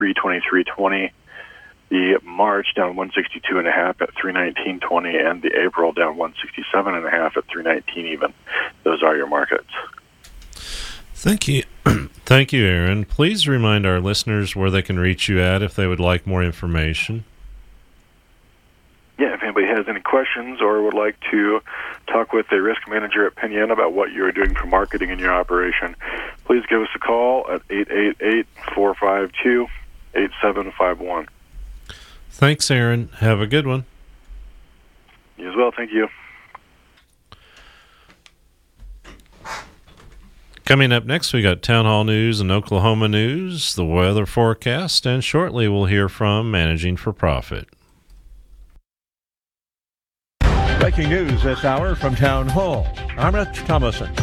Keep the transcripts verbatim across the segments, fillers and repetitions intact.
three twenty-three twenty. The March down one sixty-two and a half at three nineteen twenty, and the April down one sixty-seven and a half at three nineteen even. Those are your markets. Thank you. Thank you, Aaron. Please remind our listeners where they can reach you at if they would like more information. Yeah, if anybody has any questions or would like to talk with a risk manager at Penn Yan about what you're doing for marketing in your operation, please give us a call at eight eight eight, four five two, eight seven five one. Thanks, Aaron. Have a good one. You as well. Thank you. Coming up next, we got Town Hall News and Oklahoma News, the weather forecast, and shortly we'll hear from Managing for Profit. Breaking news this hour from Town Hall. I'm Rich Thomason.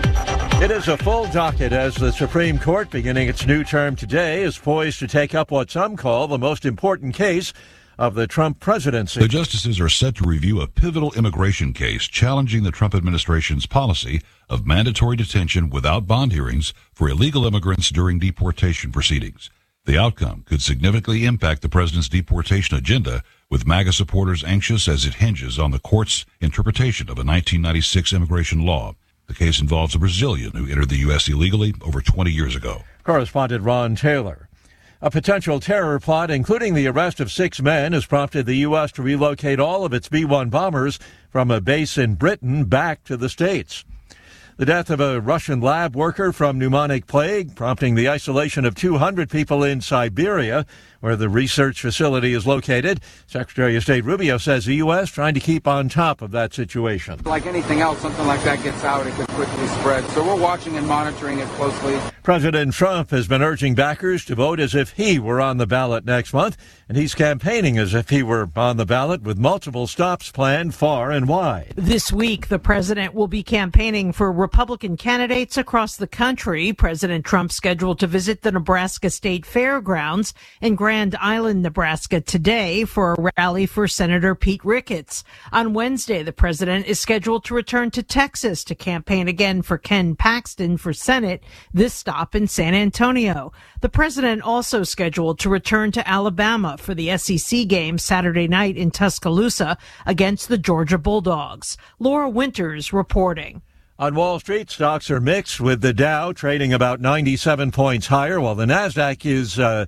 It is a full docket as the Supreme Court, beginning its new term today, is poised to take up what some call the most important case of the Trump presidency. The justices are set to review a pivotal immigration case challenging the Trump administration's policy of mandatory detention without bond hearings for illegal immigrants during deportation proceedings. The outcome could significantly impact the president's deportation agenda, with MAGA supporters anxious as it hinges on the court's interpretation of a nineteen ninety-six immigration law. The case involves a Brazilian who entered the U S illegally over twenty years ago. Correspondent Ron Taylor. A potential terror plot, including the arrest of six men, has prompted the U S to relocate all of its B one bombers from a base in Britain back to the States. The death of a Russian lab worker from pneumonic plague, prompting the isolation of two hundred people in Siberia, where the research facility is located. Secretary of State Rubio says the U S trying to keep on top of that situation. Like anything else, something like that gets out, it can quickly spread. So we're watching and monitoring it closely. President Trump has been urging backers to vote as if he were on the ballot next month, and he's campaigning as if he were on the ballot with multiple stops planned far and wide. This week, the president will be campaigning for Republican candidates across the country. President Trump scheduled to visit the Nebraska State Fairgrounds in Grand Island, Nebraska today for a rally for Senator Pete Ricketts. On Wednesday, the president is scheduled to return to Texas to campaign again for Ken Paxton for Senate, this stop in San Antonio. The president also scheduled to return to Alabama for the S E C game Saturday night in Tuscaloosa against the Georgia Bulldogs. Laura Winters reporting. On Wall Street, stocks are mixed, with the Dow trading about ninety-seven points higher, while the Nasdaq is uh,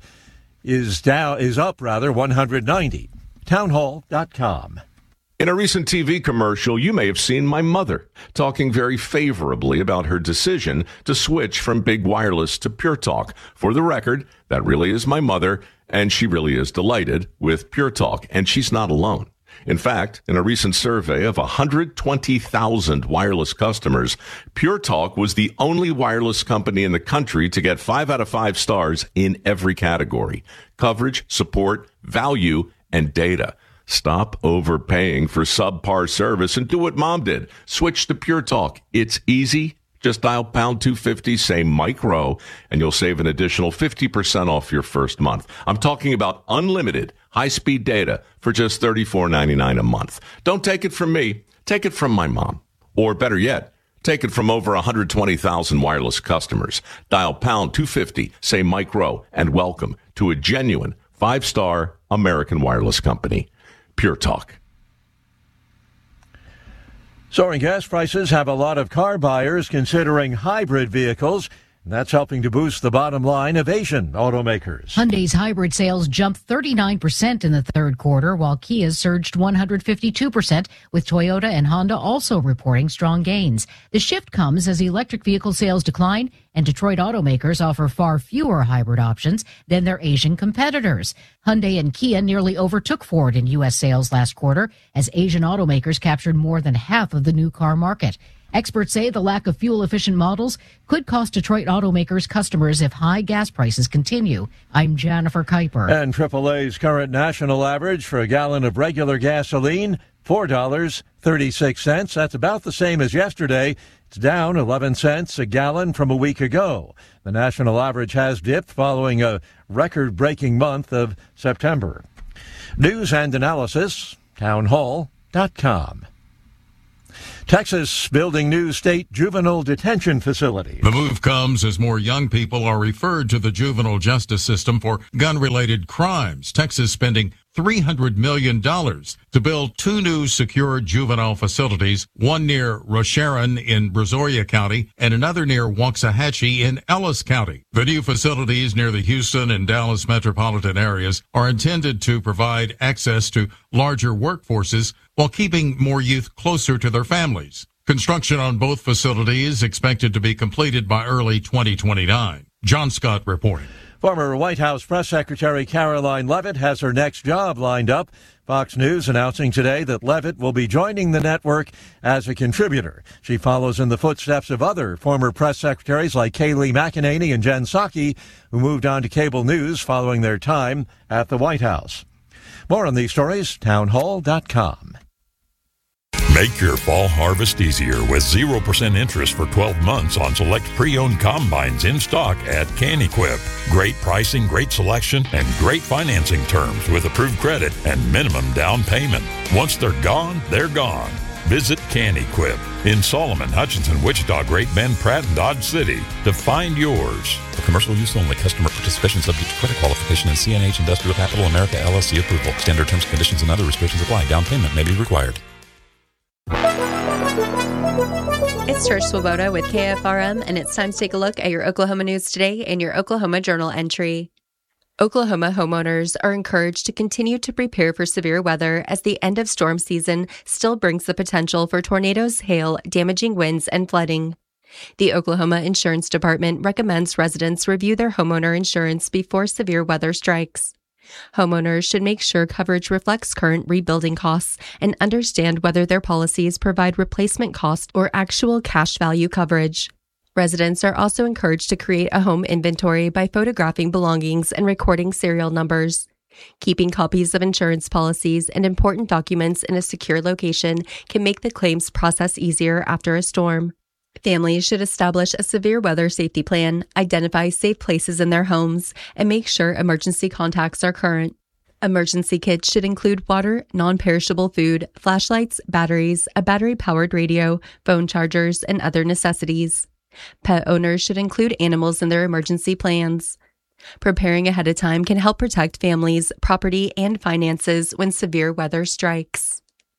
is down is up rather one hundred ninety. townhall dot com. In a recent T V commercial, you may have seen my mother talking very favorably about her decision to switch from Big Wireless to Pure Talk. For the record, that really is my mother, and she really is delighted with Pure Talk, and she's not alone. In fact, in a recent survey of one hundred twenty thousand wireless customers, Pure Talk was the only wireless company in the country to get five out of five stars in every category: coverage, support, value, and data. Stop overpaying for subpar service and do what Mom did. Switch to Pure Talk. It's easy. Just dial pound two fifty, say Mike Rowe, and you'll save an additional fifty percent off your first month. I'm talking about unlimited high-speed data for just thirty-four ninety-nine a month. Don't take it from me. Take it from my mom. Or better yet, take it from over one hundred twenty thousand wireless customers. Dial pound two fifty, say Mike Rowe, and welcome to a genuine five-star American wireless company. Pure Talk. Soaring gas prices have a lot of car buyers considering hybrid vehicles, and that's helping to boost the bottom line of Asian automakers. Hyundai's hybrid sales jumped thirty-nine percent in the third quarter, while Kia surged one hundred fifty-two percent, with Toyota and Honda also reporting strong gains. The shift comes as electric vehicle sales decline, and Detroit automakers offer far fewer hybrid options than their Asian competitors. Hyundai and Kia nearly overtook Ford in U S sales last quarter, as Asian automakers captured more than half of the new car market. Experts say the lack of fuel-efficient models could cost Detroit automakers customers if high gas prices continue. I'm Jennifer Kuiper. And triple A's current national average for a gallon of regular gasoline, four dollars and thirty-six cents. That's about the same as yesterday. It's down eleven cents a gallon from a week ago. The national average has dipped following a record-breaking month of September. News and analysis, townhall dot com. Texas building new state juvenile detention facility. The move comes as more young people are referred to the juvenile justice system for gun-related crimes. Texas spending three hundred million dollars to build two new secure juvenile facilities, one near Rosharon in Brazoria County and another near Waxahachie in Ellis County. The new facilities near the Houston and Dallas metropolitan areas are intended to provide access to larger workforces while keeping more youth closer to their families. Construction on both facilities expected to be completed by early twenty twenty-nine. John Scott reporting. Former White House Press Secretary Caroline Leavitt has her next job lined up. Fox News announcing today that Leavitt will be joining the network as a contributor. She follows in the footsteps of other former press secretaries like Kayleigh McEnany and Jen Psaki, who moved on to cable news following their time at the White House. More on these stories, townhall dot com. Make your fall harvest easier with zero percent interest for twelve months on select pre-owned combines in stock at CanEquip. Great pricing, great selection, and great financing terms with approved credit and minimum down payment. Once they're gone, they're gone. Visit CanEquip in Solomon, Hutchinson, Wichita, Great Bend, Pratt, and Dodge City to find yours. For commercial use only. Customer participation subject to credit qualification and C N H Industrial Capital America L L C approval. Standard terms, conditions, and other restrictions apply. Down payment may be required. It's Trish Swoboda with K F R M, and it's time to take a look at your Oklahoma news today in your Oklahoma Journal entry. Oklahoma homeowners are encouraged to continue to prepare for severe weather as the end of storm season still brings the potential for tornadoes, hail, damaging winds, and flooding. The Oklahoma Insurance Department recommends residents review their homeowner insurance before severe weather strikes. Homeowners should make sure coverage reflects current rebuilding costs and understand whether their policies provide replacement cost or actual cash value coverage. Residents are also encouraged to create a home inventory by photographing belongings and recording serial numbers. Keeping copies of insurance policies and important documents in a secure location can make the claims process easier after a storm. Families should establish a severe weather safety plan, identify safe places in their homes, and make sure emergency contacts are current. Emergency kits should include water, non-perishable food, flashlights, batteries, a battery-powered radio, phone chargers, and other necessities. Pet owners should include animals in their emergency plans. Preparing ahead of time can help protect families, property, and finances when severe weather strikes.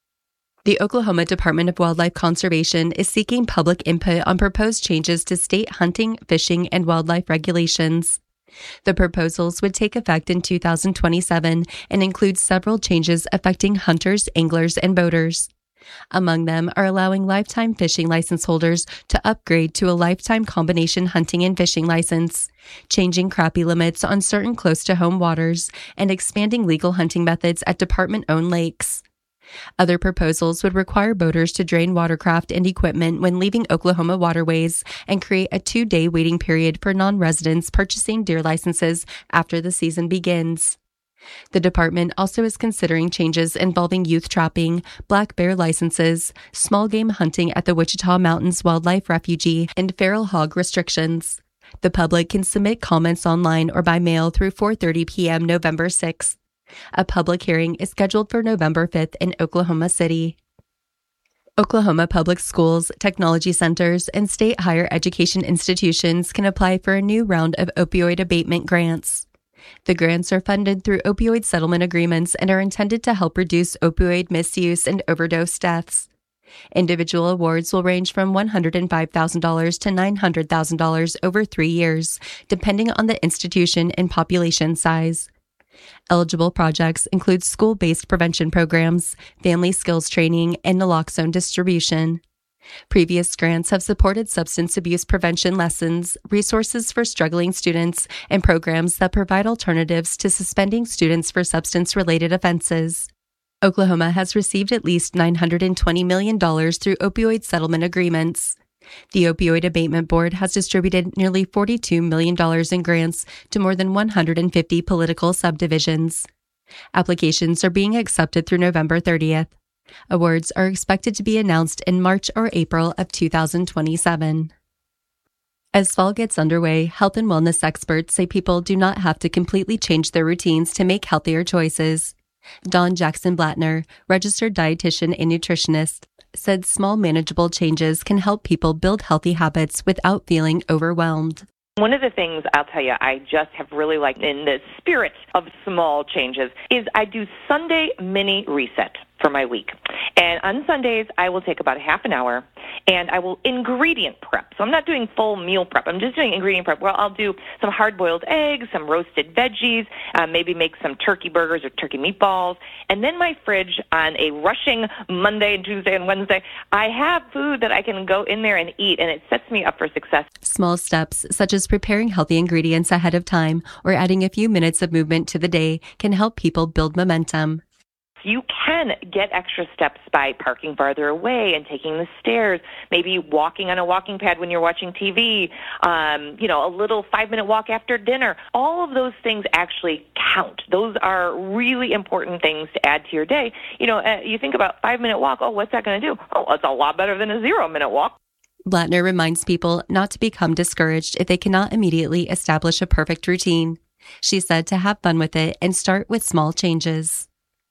The Oklahoma Department of Wildlife Conservation is seeking public input on proposed changes to state hunting, fishing, and wildlife regulations. The proposals would take effect in two thousand twenty-seven and include several changes affecting hunters, anglers, and boaters. Among them are allowing lifetime fishing license holders to upgrade to a lifetime combination hunting and fishing license, changing crappie limits on certain close-to-home waters, and expanding legal hunting methods at department-owned lakes. Other proposals would require boaters to drain watercraft and equipment when leaving Oklahoma waterways and create a two-day waiting period for non-residents purchasing deer licenses after the season begins. The department also is considering changes involving youth trapping, black bear licenses, small game hunting at the Wichita Mountains Wildlife Refuge, and feral hog restrictions. The public can submit comments online or by mail through four thirty p.m. November sixth. A public hearing is scheduled for November fifth in Oklahoma City. Oklahoma public schools, technology centers, and state higher education institutions can apply for a new round of opioid abatement grants. The grants are funded through opioid settlement agreements and are intended to help reduce opioid misuse and overdose deaths. Individual awards will range from one hundred five thousand dollars to nine hundred thousand dollars over three years, depending on the institution and population size. Eligible projects include school-based prevention programs, family skills training, and naloxone distribution. Previous grants have supported substance abuse prevention lessons, resources for struggling students, and programs that provide alternatives to suspending students for substance-related offenses. Oklahoma has received at least nine hundred twenty million dollars through opioid settlement agreements. The Opioid Abatement Board has distributed nearly forty-two million dollars in grants to more than one hundred fifty political subdivisions. Applications are being accepted through November thirtieth. Awards are expected to be announced in March or April of two thousand twenty-seven. As fall gets underway, health and wellness experts say people do not have to completely change their routines to make healthier choices. Dawn Jackson Blattner, registered dietitian and nutritionist, said small manageable changes can help people build healthy habits without feeling overwhelmed. One of the things I'll tell you I just have really liked in the spirit of small changes is I do Sunday mini reset for my week. And on Sundays, I will take about a half an hour and I will ingredient prep. So I'm not doing full meal prep. I'm just doing ingredient prep where I'll do some hard-boiled eggs, some roasted veggies, uh, maybe make some turkey burgers or turkey meatballs. And then my fridge on a rushing Monday and Tuesday and Wednesday, I have food that I can go in there and eat, and it sets me up for success. Small steps, such as preparing healthy ingredients ahead of time or adding a few minutes of movement to the day, can help people build momentum. You can get extra steps by parking farther away and taking the stairs, maybe walking on a walking pad when you're watching T V, um, you know, a little five-minute walk after dinner. All of those things actually count. Those are really important things to add to your day. You know, uh, you think about five-minute walk, oh, what's that going to do? Oh, it's a lot better than a zero-minute walk. Blattner reminds people not to become discouraged if they cannot immediately establish a perfect routine. She said to have fun with it and start with small changes.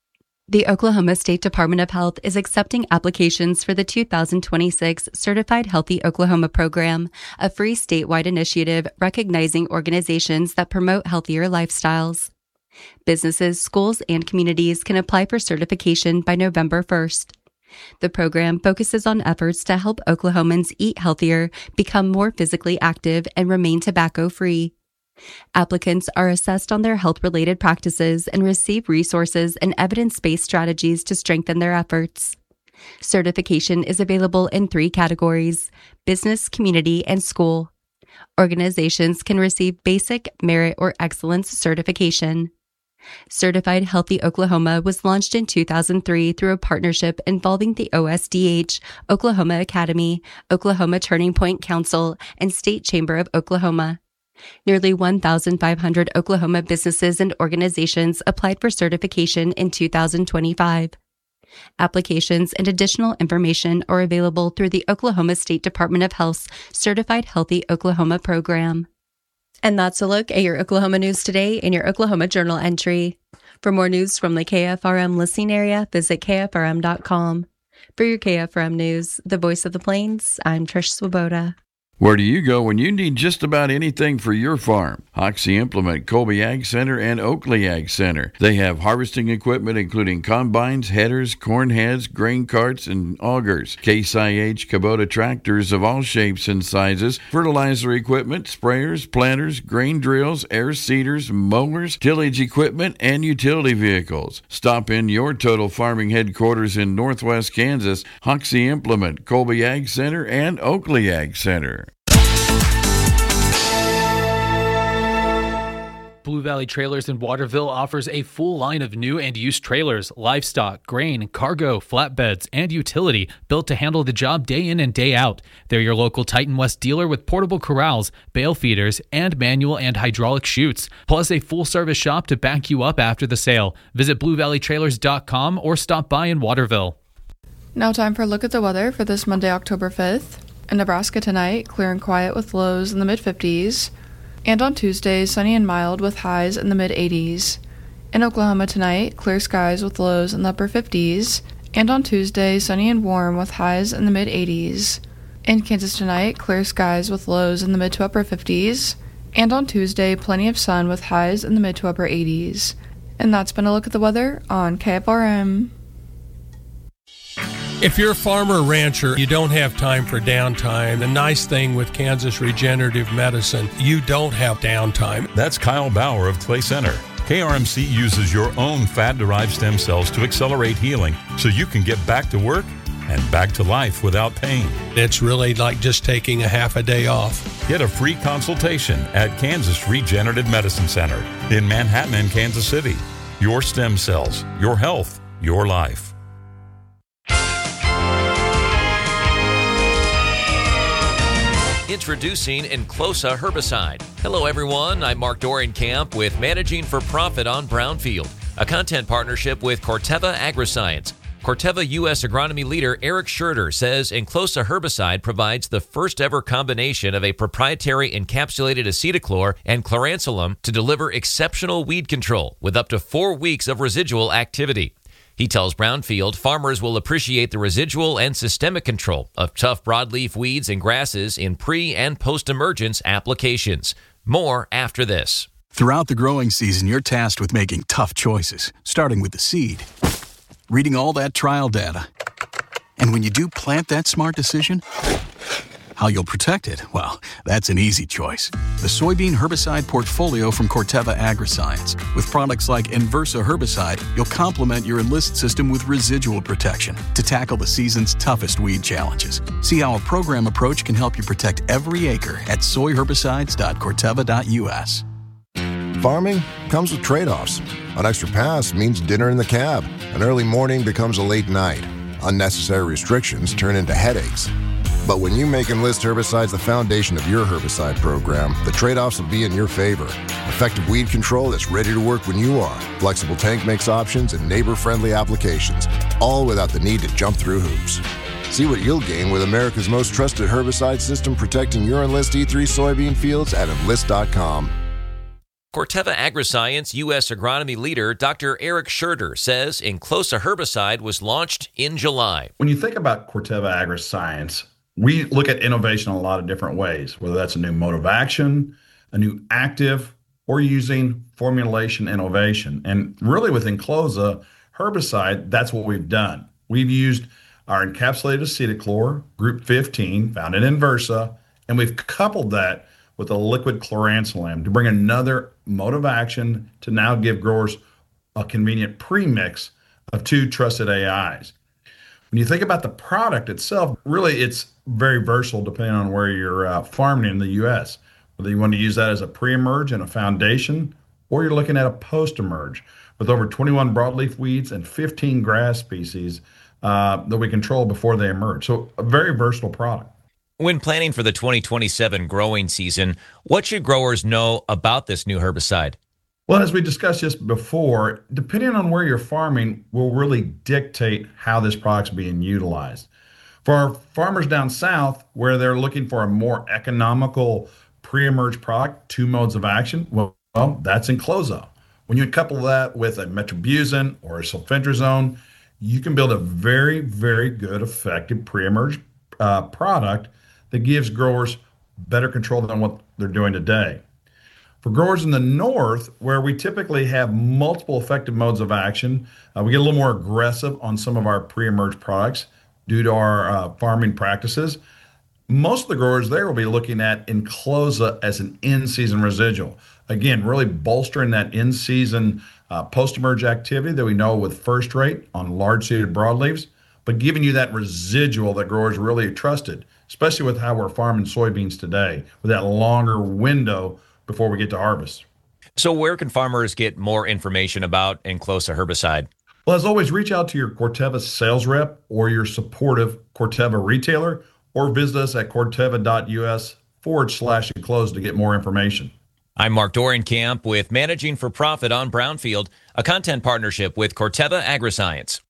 The Oklahoma State Department of Health is accepting applications for the two thousand twenty-six Certified Healthy Oklahoma program, a free statewide initiative recognizing organizations that promote healthier lifestyles. Businesses, schools, and communities can apply for certification by November first. The program focuses on efforts to help Oklahomans eat healthier, become more physically active, and remain tobacco-free. Applicants are assessed on their health-related practices and receive resources and evidence-based strategies to strengthen their efforts. Certification is available in three categories: business, community, and school. Organizations can receive basic, merit, or excellence certification. Certified Healthy Oklahoma was launched in two thousand three through a partnership involving the O S D H, Oklahoma Academy, Oklahoma Turning Point Council, and State Chamber of Oklahoma. Nearly one thousand five hundred Oklahoma businesses and organizations applied for certification in two thousand twenty-five. Applications and additional information are available through the Oklahoma State Department of Health's Certified Healthy Oklahoma program. And that's a look at your Oklahoma news today in your Oklahoma Journal entry. For more news from the K F R M listening area, visit K F R M dot com. For your K F R M News, the voice of the Plains, I'm Trish Swoboda. Where do you go when you need just about anything for your farm? Hoxie Implement, Colby Ag Center, and Oakley Ag Center. They have harvesting equipment including combines, headers, corn heads, grain carts, and augers. Case I H Kubota tractors of all shapes and sizes, fertilizer equipment, sprayers, planters, grain drills, air seeders, mowers, tillage equipment, and utility vehicles. Stop in your Total Farming headquarters in Northwest Kansas, Hoxie Implement, Colby Ag Center, and Oakley Ag Center. Blue Valley Trailers in Waterville offers a full line of new and used trailers, livestock, grain, cargo, flatbeds, and utility built to handle the job day in and day out. They're your local Titan West dealer with portable corrals, bale feeders, and manual and hydraulic chutes, plus a full-service shop to back you up after the sale. Visit blue valley trailers dot com or stop by in Waterville. Now time for a look at the weather for this Monday, October fifth. In Nebraska tonight, clear and quiet with lows in the mid-fifties. And on Tuesday, sunny and mild with highs in the mid-eighties. In Oklahoma tonight, clear skies with lows in the upper fifties. And on Tuesday, sunny and warm with highs in the mid-eighties. In Kansas tonight, clear skies with lows in the mid to upper fifties. And on Tuesday, plenty of sun with highs in the mid to upper eighties. And that's been a look at the weather on K F R M. If you're a farmer or rancher, you don't have time for downtime. The nice thing with Kansas Regenerative Medicine, you don't have downtime. That's Kyle Bauer of Clay Center. K R M C uses your own fat-derived stem cells to accelerate healing so you can get back to work and back to life without pain. It's really like just taking a half a day off. Get a free consultation at Kansas Regenerative Medicine Center in Manhattan and Kansas City. Your stem cells, your health, your life. Introducing Enclosa Herbicide. Hello everyone, I'm Mark Dorenkamp with Managing for Profit on Brownfield, a content partnership with Corteva Agriscience. Corteva U S agronomy leader Eric Schurter says Enclosa Herbicide provides the first ever combination of a proprietary encapsulated acetochlor and chloranthalum to deliver exceptional weed control with up to four weeks of residual activity. He tells Brownfield farmers will appreciate the residual and systemic control of tough broadleaf weeds and grasses in pre- and post-emergence applications. More after this. Throughout the growing season, you're tasked with making tough choices, starting with the seed, reading all that trial data. And when you do plant that smart decision, how you'll protect it, well, that's an easy choice. The soybean herbicide portfolio from Corteva Agriscience. With products like Inversa herbicide, you'll complement your Enlist system with residual protection to tackle the season's toughest weed challenges. See how a program approach can help you protect every acre at soy herbicides dot corteva dot u s. Farming comes with trade-offs. An extra pass means dinner in the cab. An early morning becomes a late night. Unnecessary restrictions turn into headaches. But when you make Enlist herbicides the foundation of your herbicide program, the trade-offs will be in your favor. Effective weed control that's ready to work when you are. Flexible tank mix options and neighbor-friendly applications, all without the need to jump through hoops. See what you'll gain with America's most trusted herbicide system protecting your Enlist E three soybean fields at enlist dot com. Corteva Agriscience U S agronomy leader Doctor Eric Scherter says Enclosa herbicide was launched in July. When you think about Corteva Agriscience, we look at innovation in a lot of different ways, whether that's a new mode of action, a new active, or using formulation innovation. And really with Enclosa herbicide, that's what we've done. We've used our encapsulated acetochlor, group fifteen, found in Inversa, and we've coupled that with a liquid chloranthalum to bring another mode of action to now give growers a convenient premix of two trusted A Is. When you think about the product itself, really it's very versatile depending on where you're uh, farming in the U S. Whether you want to use that as a pre-emerge and a foundation, or you're looking at a post-emerge with over twenty-one broadleaf weeds and fifteen grass species uh, that we control before they emerge. So a very versatile product. When planning for the twenty twenty-seven growing season, what should growers know about this new herbicide? Well, as we discussed just before, depending on where you're farming will really dictate how this product's being utilized. For our farmers down south, where they're looking for a more economical pre-emerge product, two modes of action, well, well that's Enclosa. When you couple that with a metribuzin or a sulfentrazone, you can build a very, very good, effective pre-emerge uh, product that gives growers better control than what they're doing today. For growers in the north, where we typically have multiple effective modes of action, uh, we get a little more aggressive on some of our pre-emerge products due to our uh, farming practices. Most of the growers there will be looking at Enclosa as an in-season residual. Again, really bolstering that in-season uh, post-emerge activity that we know with first rate on large-seeded broadleaves, but giving you that residual that growers really trusted, especially with how we're farming soybeans today, with that longer window before we get to harvest. So where can farmers get more information about Enclosa herbicide? Well, as always, reach out to your Corteva sales rep or your supportive Corteva retailer, or visit us at corteva.us forward slash Enclosa to get more information. I'm Mark Dorenkamp with Managing for Profit on Brownfield, a content partnership with Corteva Agriscience.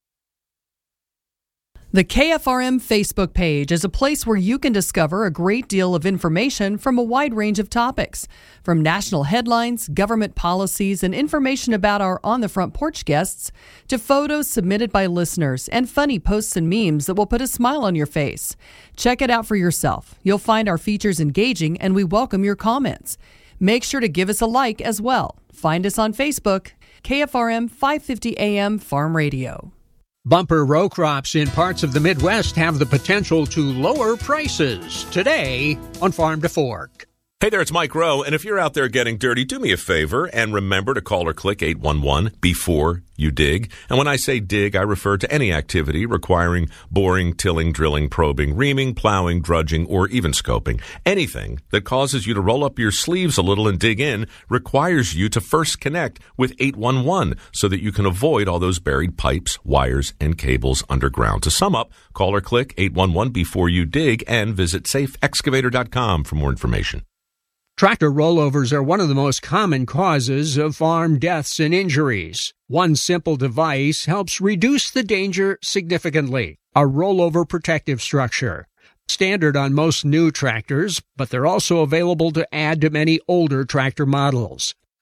The K F R M Facebook page is a place where you can discover a great deal of information from a wide range of topics, from national headlines, government policies, and information about our On the Front Porch guests, to photos submitted by listeners and funny posts and memes that will put a smile on your face. Check it out for yourself. You'll find our features engaging, and we welcome your comments. Make sure to give us a like as well. Find us on Facebook, K F R M five fifty A M Farm Radio. Bumper row crops in parts of the Midwest have the potential to lower prices. Today on Farm to Fork. Hey there, it's Mike Rowe, and if you're out there getting dirty, do me a favor and remember to call or click eight one one before you dig. And when I say dig, I refer to any activity requiring boring, tilling, drilling, probing, reaming, plowing, drudging, or even scoping. Anything that causes you to roll up your sleeves a little and dig in requires you to first connect with eight one one so that you can avoid all those buried pipes, wires, and cables underground. To sum up, call or click eight one one before you dig and visit safe excavator dot com for more information. Tractor rollovers are one of the most common causes of farm deaths and injuries. One simple device helps reduce the danger significantly. A rollover protective structure. Standard on most new tractors, but they're also available to add to many older tractor models.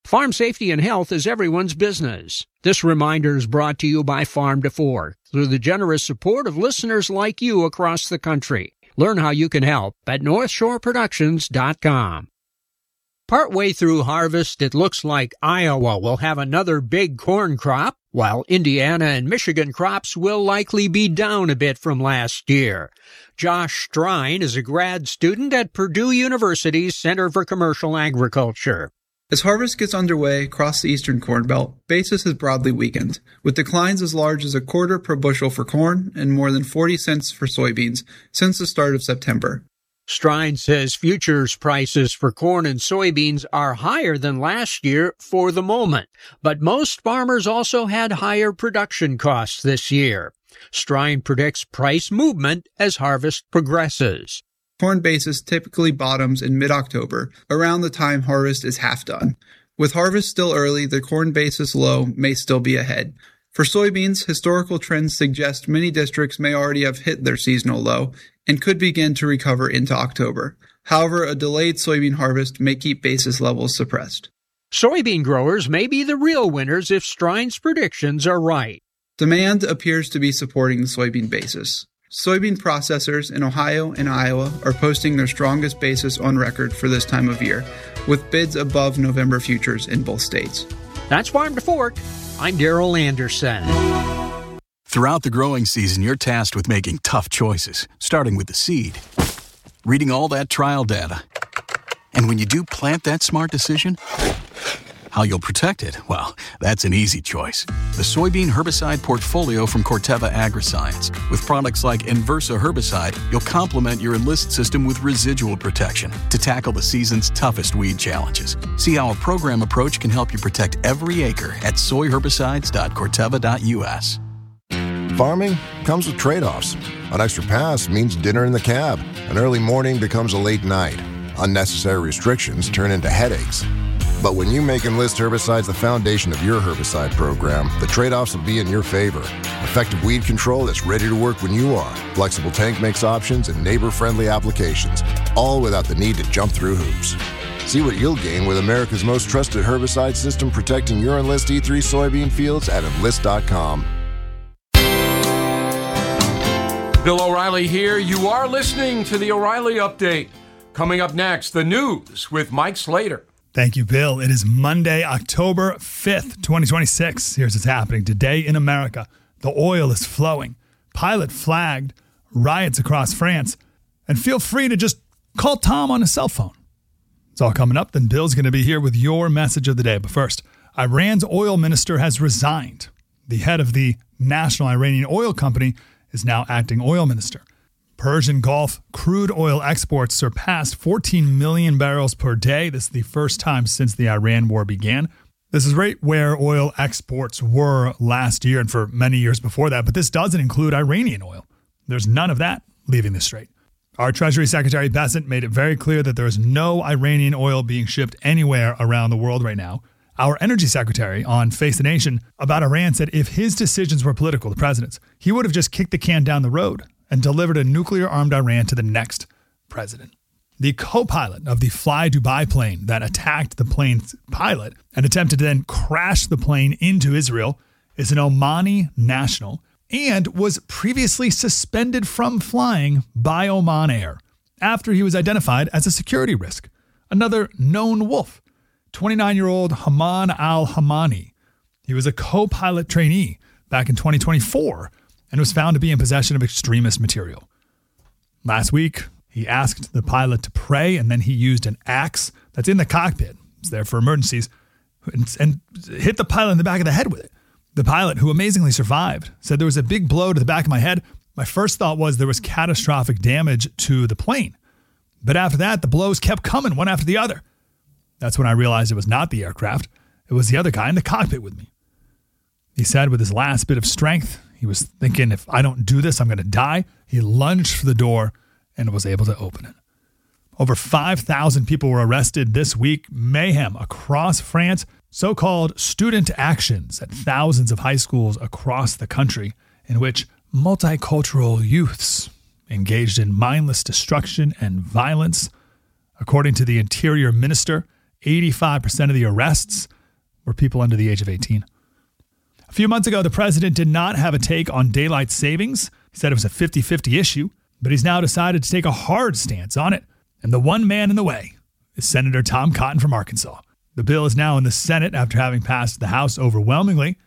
Farm safety and health is everyone's business. This reminder is brought to you by Farm to Fork through the generous support of listeners like you across the country. Learn how you can help at north shore productions dot com. Partway through harvest, it looks like Iowa will have another big corn crop, while Indiana and Michigan crops will likely be down a bit from last year. Josh Strine is a grad student at Purdue University's Center for Commercial Agriculture. As harvest gets underway across the eastern Corn Belt, basis has broadly weakened, with declines as large as a quarter per bushel for corn and more than forty cents for soybeans since the start of September. Strine says futures prices for corn and soybeans are higher than last year for the moment, but most farmers also had higher production costs this year. Strine predicts price movement as harvest progresses. Corn basis typically bottoms in mid-October, around the time harvest is half done. With harvest still early, the corn basis low may still be ahead. For soybeans, historical trends suggest many districts may already have hit their seasonal low and could begin to recover into October. However, a delayed soybean harvest may keep basis levels suppressed. Soybean growers may be the real winners if Strine's predictions are right. Demand appears to be supporting the soybean basis. Soybean processors in Ohio and Iowa are posting their strongest basis on record for this time of year, with bids above November futures in both states. That's Farm to Fork. I'm Darrell Anderson. Throughout the growing season, you're tasked with making tough choices, starting with the seed, reading all that trial data. And when you do plant that smart decision, how you'll protect it, well, that's an easy choice. The soybean herbicide portfolio from Corteva Agriscience. With products like Inversa herbicide, you'll complement your Enlist system with residual protection to tackle the season's toughest weed challenges. See how a program approach can help you protect every acre at soy herbicides dot corteva dot u s. Farming comes with trade-offs. An extra pass means dinner in the cab. An early morning becomes a late night. Unnecessary restrictions turn into headaches. But when you make Enlist herbicides the foundation of your herbicide program, the trade-offs will be in your favor. Effective weed control that's ready to work when you are. Flexible tank mix options and neighbor-friendly applications, all without the need to jump through hoops. See what you'll gain with America's most trusted herbicide system protecting your Enlist E three soybean fields at enlist dot com. Bill O'Reilly here. You are listening to the O'Reilly Update. Coming up next, the news with Mike Slater. Thank you, Bill. It is Monday, October fifth, twenty twenty-six. Here's what's happening today in America. The oil is flowing. Pilot flagged. Riots across France. And feel free to just call Tom on his cell phone. It's all coming up. Then Bill's going to be here with your message of the day. But first, Iran's oil minister has resigned. The head of the National Iranian Oil Company is now acting oil minister. Persian Gulf crude oil exports surpassed fourteen million barrels per day. This is the first time since the Iran war began. This is right where oil exports were last year and for many years before that, but this doesn't include Iranian oil. There's none of that leaving the strait. Our Treasury Secretary Bessent made it very clear that there is no Iranian oil being shipped anywhere around the world right now. Our Energy Secretary on Face the Nation about Iran said if his decisions were political, the president's, he would have just kicked the can down the road and delivered a nuclear-armed Iran to the next president. The co-pilot of the Fly Dubai plane that attacked the plane's pilot and attempted to then crash the plane into Israel is an Omani national and was previously suspended from flying by Oman Air after he was identified as a security risk. Another known wolf, twenty-nine-year-old Haman al-Hamani. He was a co-pilot trainee back in twenty twenty-four and was found to be in possession of extremist material. Last week, he asked the pilot to pray, and then he used an axe that's in the cockpit, it's there for emergencies, and, and hit the pilot in the back of the head with it. The pilot, who amazingly survived, said there was a big blow to the back of my head. My first thought was there was catastrophic damage to the plane. But after that, the blows kept coming one after the other. That's when I realized it was not the aircraft. It was the other guy in the cockpit with me. He said with his last bit of strength, he was thinking, if I don't do this, I'm going to die. He lunged for the door and was able to open it. Over five thousand people were arrested this week. Mayhem across France. So-called student actions at thousands of high schools across the country in which multicultural youths engaged in mindless destruction and violence. According to the Interior Minister, eighty-five percent of the arrests or people under the age of eighteen. A few months ago, the president did not have a take on daylight savings. He said it was a fifty-fifty issue, but he's now decided to take a hard stance on it. And the one man in the way is Senator Tom Cotton from Arkansas. The bill is now in the Senate after having passed the House overwhelmingly.